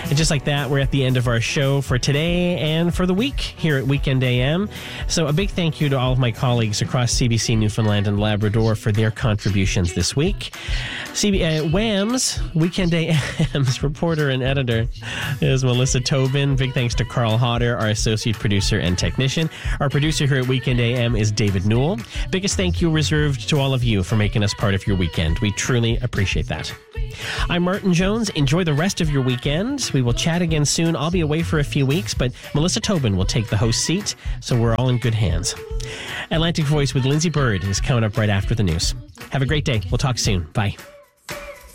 And just like that, we're at the end of our show for today and for the week here at Weekend AM. So a big thank you to all of my colleagues across CBC Newfoundland and Labrador for their contributions this week. Wham's, Weekend AM's reporter and editor is Melissa Tobin. Big thanks to Carl Hodder, our associate producer and technician. Our producer here at Weekend AM is David Newell. Biggest thank you reserved to all of you for making us part of your weekend. We truly appreciate that. I'm Martin Jones. Enjoy the rest of your weekend. We will chat again soon. I'll be away for a few weeks, but Melissa Tobin will take the host seat, so we're all in good hands. Atlantic Voice with Lindsay Bird is coming up right after the news. Have a great day. We'll talk soon. Bye.